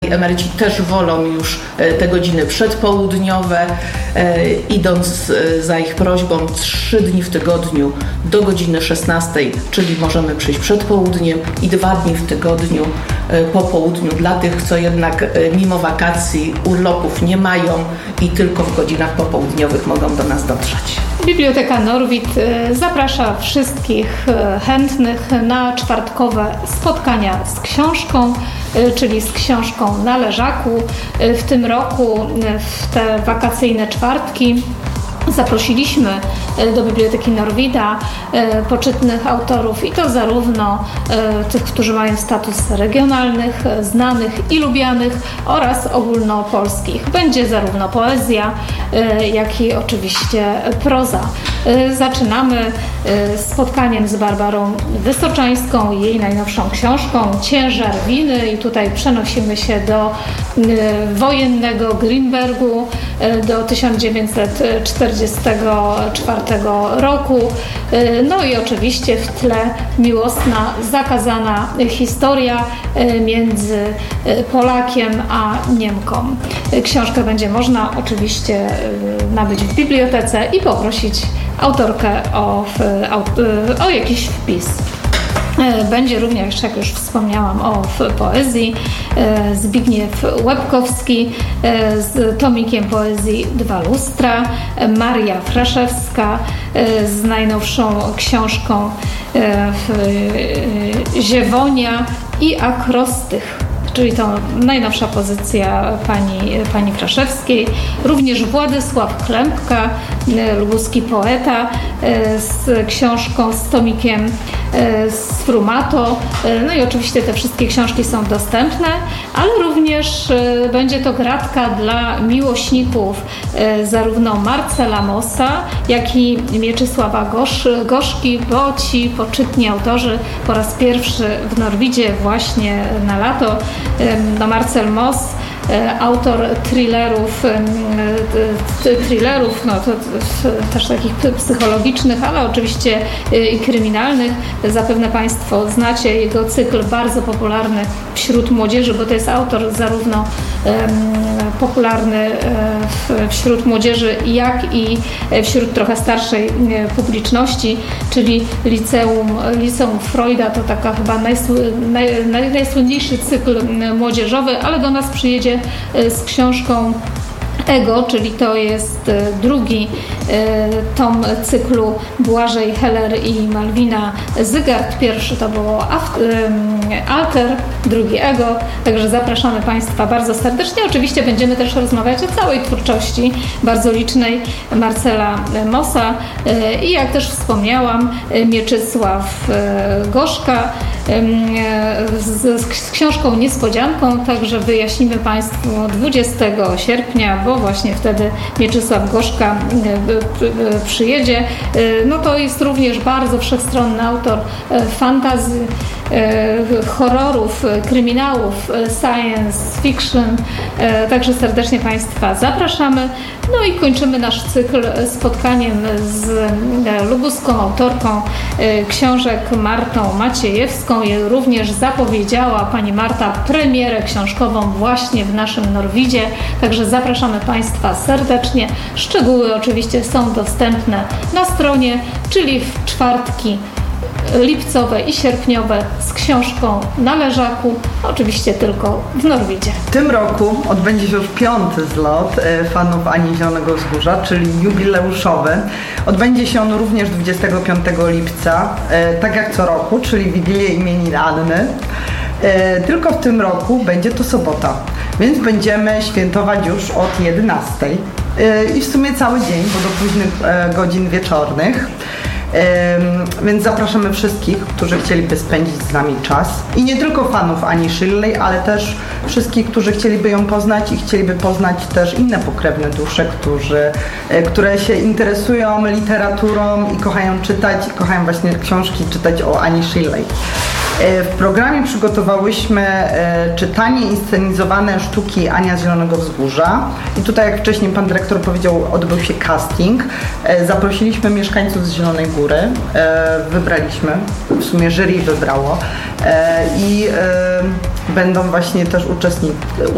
emeryci też wolą już te godziny przedpołudniowe, idąc za ich prośbą 3 dni w tygodniu do godziny 16, czyli możemy przyjść przed południem i 2 dni w tygodniu po południu dla tych, co jednak mimo wakacji urlopów nie mają i tylko w godzinach popołudniowych mogą do nas dotrzeć. Biblioteka Norwid zaprasza wszystkich chętnych na czwartkowe spotkania z książką, czyli z książką na leżaku. W tym roku, w te wakacyjne czwartki, zaprosiliśmy do Biblioteki Norwida poczytnych autorów i to zarówno tych, którzy mają status regionalnych, znanych i lubianych oraz ogólnopolskich. Będzie zarówno poezja, jak i oczywiście proza. Zaczynamy spotkaniem z Barbarą Wysoczańską i jej najnowszą książką Ciężar winy i tutaj przenosimy się do wojennego Grimbergu, do 1944 roku. No i oczywiście w tle miłosna, zakazana historia między Polakiem a Niemką. Książkę będzie można oczywiście nabyć w bibliotece i poprosić autorkę o jakiś wpis. Będzie również, jak już wspomniałam, w poezji Zbigniew Łebkowski z tomikiem poezji Dwa lustra, Maria Fraszewska z najnowszą książką Ziewonia i Akrostych, czyli to najnowsza pozycja pani Fraszewskiej. Również Władysław Klempka, lubuski poeta, z książką, z tomikiem z Frumato. No i oczywiście te wszystkie książki są dostępne, ale również będzie to gratka dla miłośników zarówno Marcela Mossa, jak i Mieczysława Gorzki, bo ci poczytni autorzy po raz pierwszy w Norwidzie właśnie na lato. Marcel Moss, autor thrillerów, no to też takich psychologicznych, ale oczywiście i kryminalnych. Zapewne Państwo znacie jego cykl bardzo popularny wśród młodzieży, bo to jest autor zarówno popularny wśród młodzieży, jak i wśród trochę starszej publiczności, czyli Liceum Freuda, to taka chyba najsłynniejszy cykl młodzieżowy, ale do nas przyjedzie z książką Ego, czyli to jest drugi tom cyklu Błażej Heller i Malwina Zygart. Pierwszy to było Alter, drugi Ego, także zapraszamy Państwa bardzo serdecznie. Oczywiście będziemy też rozmawiać o całej twórczości bardzo licznej Marcela Mossa i jak też wspomniałam, Mieczysław Gorzka z książką Niespodzianką, także wyjaśnimy Państwu 20 sierpnia, bo właśnie wtedy Mieczysław Gorzka przyjedzie. No to jest również bardzo wszechstronny autor fantasy, horrorów, kryminałów, science fiction, także serdecznie Państwa zapraszamy. No i kończymy nasz cykl spotkaniem z lubuską autorką książek Martą Maciejewską. Również zapowiedziała pani Marta premierę książkową właśnie w naszym Norwidzie, także zapraszamy Państwa serdecznie. Szczegóły oczywiście są dostępne na stronie, czyli w czwartki lipcowe i sierpniowe z książką na leżaku, oczywiście tylko w Norwidzie. W tym roku odbędzie się już 5. zlot fanów Ani Zielonego Wzgórza, czyli jubileuszowy. Odbędzie się on również 25 lipca, tak jak co roku, czyli Wigilię imienin Anny. Tylko w tym roku będzie to sobota, więc będziemy świętować już od 11 i w sumie cały dzień, bo do późnych godzin wieczornych. Więc zapraszamy wszystkich, którzy chcieliby spędzić z nami czas. I nie tylko fanów Ani Shirley, ale też wszystkich, którzy chcieliby ją poznać i chcieliby poznać też inne pokrewne dusze, które się interesują literaturą i kochają czytać, kochają właśnie książki czytać o Ani Shirley. W programie przygotowałyśmy czytanie inscenizowane sztuki Ania z Zielonego Wzgórza i tutaj, jak wcześniej pan dyrektor powiedział, odbył się casting. Zaprosiliśmy mieszkańców z Zielonej Góry, wybraliśmy, w sumie jury wybrało i będą właśnie też